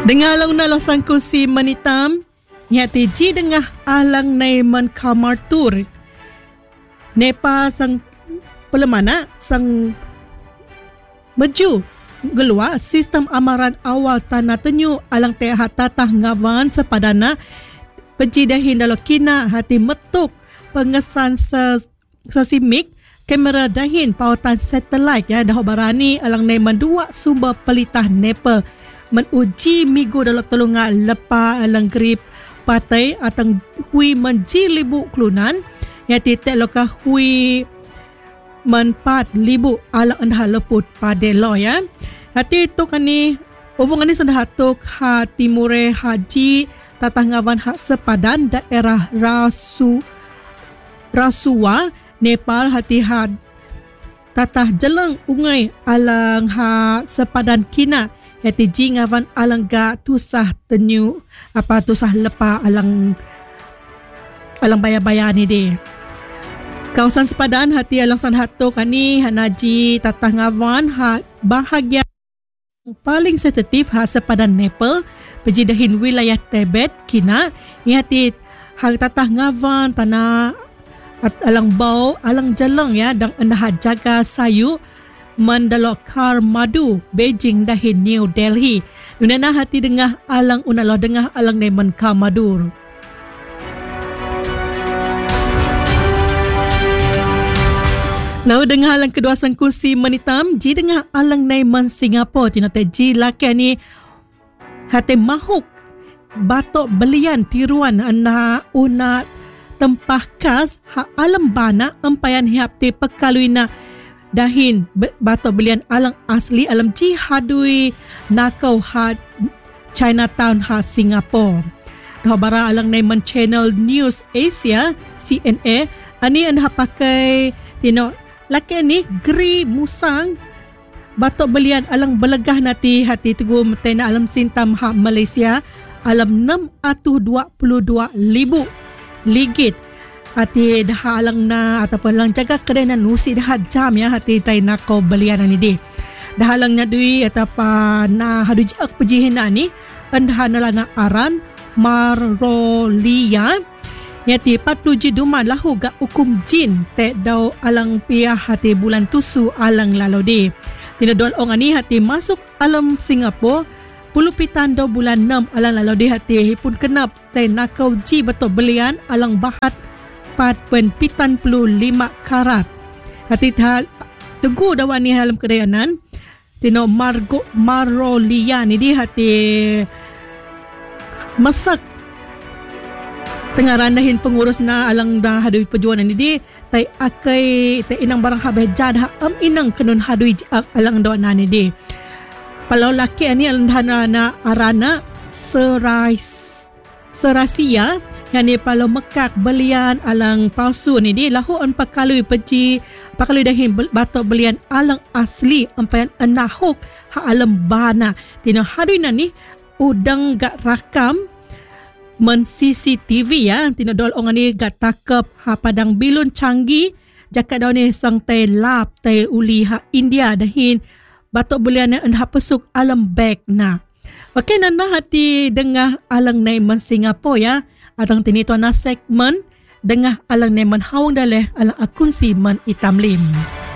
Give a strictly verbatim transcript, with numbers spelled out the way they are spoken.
Dengar lang na losang kursi manitam, nyati ji dengah alang nai man kamartur. Nepa sang pelemana sang maju gelua sistem amaran awal tanah tenyu alang teh tatah ngawan sepadana penjidahin dalam kina hati metuk pengesan ses, sesimik kamera dahin pautan satelit ya dah barani alang nai mandua sumber pelitah nepa menuji migu dalam tolongan lepa alang grip patai atang hui menji libu kelunan ya titik lokah hui menpat libu alang endah leput pada lo ya hati tu kani hubungan ni sendah tuk ha timure haji tatah ngawan hak sepadan daerah Rasu Rasuwa Nepal hati had tatah jeleng ungai alang ha sepadan kina hati ji ngawan alang ga tusah tenyu apa tusah lepa alang alang bayar-bayar ni de kawasan sepadan hati alang san hato kani hanaji tatah ngawan ha bahagian paling sensitif ha sepadan Nepal pejidahin wilayah Tibet kina hati hak tatah ngawan tanah at alang bau alang jeleng ya dang endah jaga sayu mandalok kar madu Beijing dahin New Delhi unana hati dengah alang unaloh dengah alang neman kar madur lalu dengah alang kedua sang kursi menitam ji dengah alang neman Singapura tinate ji laki ni hati mahuk batok belian tiruan anda una tempah kas ha alam bana empayan hiap te pekaluina dahin batok belian alang asli alam ji hadui nakau ha Chinatown ha Singapore dah bara alang naiman channel News Asia C N A ani anda pakai tino laki ni gri musang batok belian alang belegah nati hati teguh metena alam sintam ha Malaysia alam enam ratus dua puluh dua ribu ligit hati dah alang na ataupun lang jaga kedai na nusi dah jam ya hati tai nakau belian ni di dah alang na dui atapa na hadu jak pejihin na ni endah na na aran Marolia yati empat puluh ji duman lahu ga hukum jin te dau alang pia hati bulan tusu alang lalu di tina dol ong ani hati masuk alam Singapura puluh pitan do bulan enam alang lalu di hati pun kenap te nakau ji betul belian alang bahat pat pen pitan puluh lima karat hati tal tegu dawani alam kedayanan tino margo marolia ni di hati masak tengah randahin pengurus na alang dah hadui perjuangan ni di tai akai tai inang barang habeh jad ha am inang kenun hadui jak alang do na ni di kalau laki ani alandana na arana serais serasia yang ni palau mekak belian alang palsu ni di lahu on pakalui peci pakalui dahin batok belian alang asli empayan enahuk ha alam bana tino hadui na ni udang gak rakam men C C T V ya tino dol ong ani gak takep ha padang bilun canggih jakat daun ni sang te lap te uli ha India dahin batok belian endah pesuk alam beg na. Okey nanda hati dengah alang naiman Singapura ya. Adang tinito na segmen dengah alang naiman hawang daleh alang akunsi man itamlim.